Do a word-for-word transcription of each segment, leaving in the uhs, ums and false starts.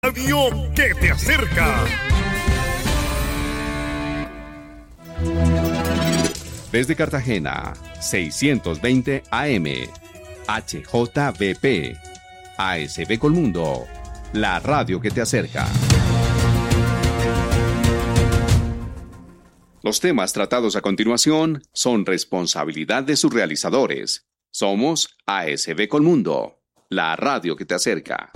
Radio que te acerca. Desde Cartagena, seiscientos veinte A M, H J V P, A S B Colmundo, la radio que te acerca. Los temas tratados a continuación son responsabilidad de sus realizadores. Somos A S B Colmundo, la radio que te acerca.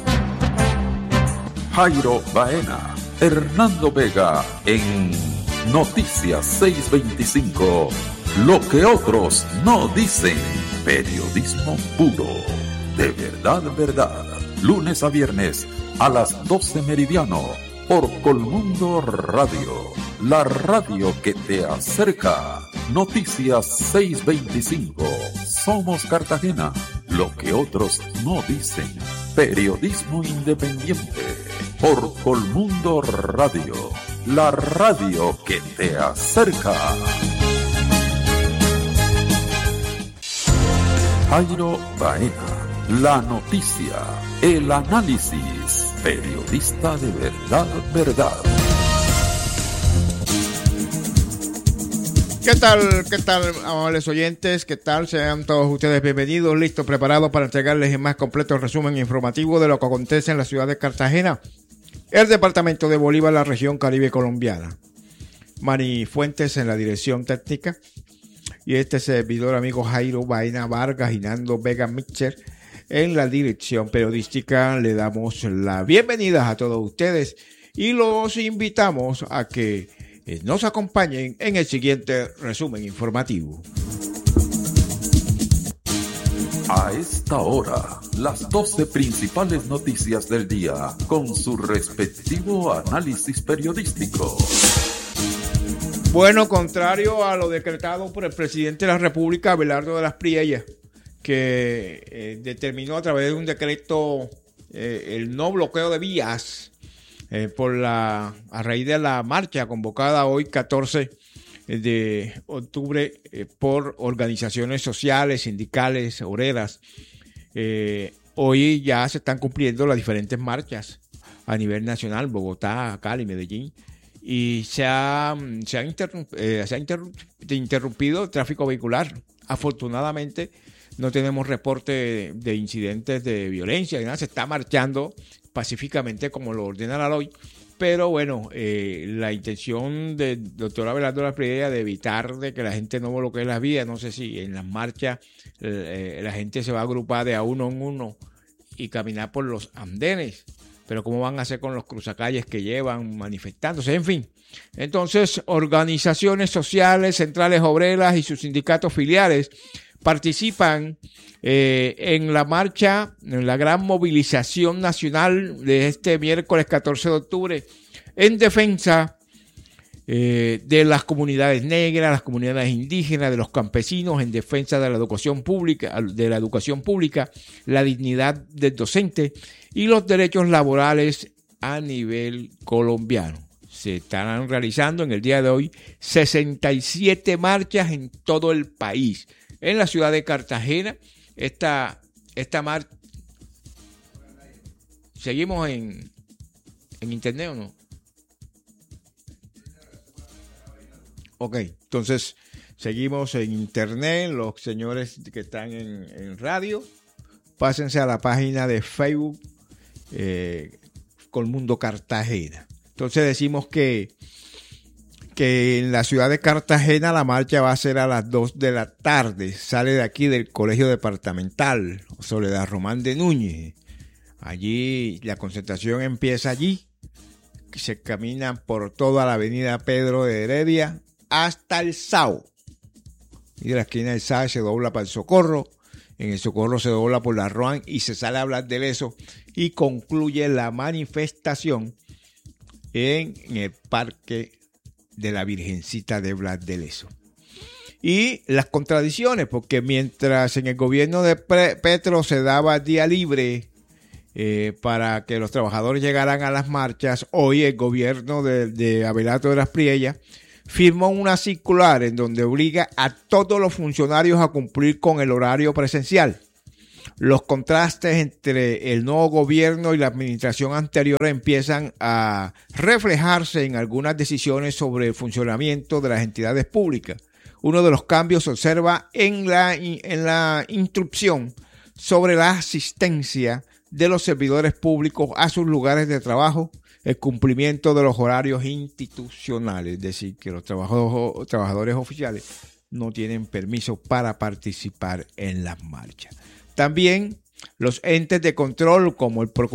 Jairo Baena, Hernando Vega en Noticias seiscientos veinticinco. Lo que otros no dicen. Periodismo puro. De verdad, verdad. Lunes a viernes a las doce meridiano por Colmundo Radio. La radio que te acerca. Noticias seiscientos veinticinco. Somos Cartagena. Lo que otros no dicen. Periodismo independiente por Colmundo Radio. La radio que te acerca. Jairo Baena. La noticia. El análisis. Periodista de verdad, verdad. ¿Qué tal? ¿Qué tal, amables oyentes? ¿Qué tal? Sean todos ustedes bienvenidos, listos, preparados para entregarles el más completo resumen informativo de lo que acontece en la ciudad de Cartagena, el departamento de Bolívar, la región Caribe colombiana. Mari Fuentes en la dirección técnica y este servidor amigo Jairo Baena Vargas y Nando Vega Mitchell en la dirección periodística. Le damos la bienvenida a todos ustedes y los invitamos a que nos acompañen en el siguiente resumen informativo. A esta hora, las doce principales noticias del día con su respectivo análisis periodístico. Bueno, contrario a lo decretado por el presidente de la República, Abelardo de las Priellas, que eh, determinó a través de un decreto eh, el no bloqueo de vías Eh, por la a raíz de la marcha convocada hoy catorce de octubre eh, por organizaciones sociales, sindicales, obreras. Eh, hoy ya se están cumpliendo las diferentes marchas a nivel nacional, Bogotá, Cali, Medellín, y se ha, se ha, interrump, eh, se ha interrumpido el tráfico vehicular. Afortunadamente no tenemos reporte de, de incidentes de violencia, nada, se está marchando pacíficamente como lo ordena la ley, pero bueno, eh, la intención del doctor Abelardo de la Priellas de evitar de que la gente no bloquee las vías, no sé si en las marchas eh, la gente se va a agrupar de a uno en uno y caminar por los andenes, pero cómo van a hacer con los cruzacalles que llevan manifestándose, en fin. Entonces, organizaciones sociales, centrales obreras y sus sindicatos filiales participan eh, en la marcha, en la gran movilización nacional de este miércoles catorce de octubre en defensa eh, de las comunidades negras, las comunidades indígenas, de los campesinos, en defensa de la educación pública, de la educación pública, la dignidad del docente y los derechos laborales a nivel colombiano. Se estarán realizando en el día de hoy sesenta y siete marchas en todo el país. En la ciudad de Cartagena, esta, esta marcha... ¿Seguimos en, en internet o no? Ok, entonces seguimos en internet. Los señores que están en, en radio, pásense a la página de Facebook eh, Colmundo Cartagena. Entonces decimos que que en la ciudad de Cartagena la marcha va a ser a las dos de la tarde. Sale de aquí del Colegio Departamental Soledad Román de Núñez. Allí la concentración empieza allí. Se camina por toda la avenida Pedro de Heredia hasta el Sao. Y de la esquina del Sao se dobla para el Socorro. En el Socorro se dobla por la Roan y se sale a hablar de eso. Y concluye la manifestación en, en el Parque de la Virgencita de Blas de Lezo. Y las contradicciones, porque mientras en el gobierno de Petro se daba día libre eh, para que los trabajadores llegaran a las marchas, hoy el gobierno de, de Abelardo de las Priellas firmó una circular en donde obliga a todos los funcionarios a cumplir con el horario presencial. los contrastes entre el nuevo gobierno y la administración anterior empiezan a reflejarse en algunas decisiones sobre el funcionamiento de las entidades públicas. Uno de los cambios se observa en la, en la instrucción sobre la asistencia de los servidores públicos a sus lugares de trabajo, el cumplimiento de los horarios institucionales, es decir, que los trabajadores, trabajadores oficiales no tienen permiso para participar en las marchas. También los entes de control como el Procurador